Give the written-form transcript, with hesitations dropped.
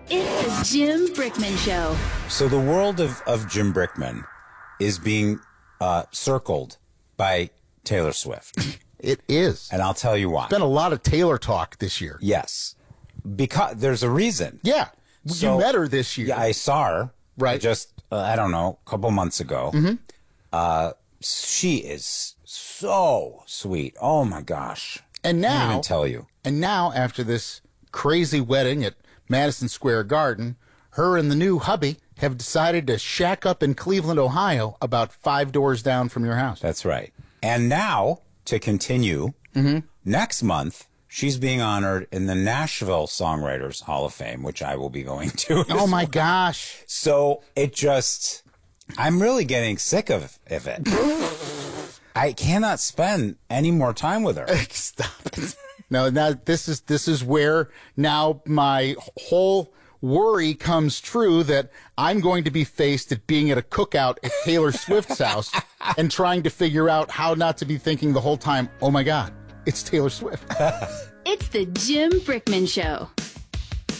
It's the Jim Brickman Show. So the world of Jim Brickman is being circled by Taylor Swift. It is. And I'll tell you why. There's been a lot of Taylor talk this year. Yes. Because there's a reason. Yeah. So, you met her this year. Yeah, I saw her. Right. Just, I don't know, a couple months ago. Mm-hmm. She is so sweet. Oh, my gosh. And now, I can't even tell you. And now, after this crazy wedding at Madison Square Garden, her and the new hubby have decided to shack up in Cleveland, Ohio, about 5 doors down from your house. That's right. And now, to continue, next month, she's being honored in the Nashville Songwriters Hall of Fame, which I will be going to. Oh, my gosh. So it just, I'm really getting sick of it. I cannot spend any more time with her. Stop it. No, now this is where now my whole worry comes true that I'm going to be faced at being at a cookout at Taylor Swift's house and trying to figure out how not to be thinking the whole time, oh my God, it's Taylor Swift. It's the Jim Brickman Show.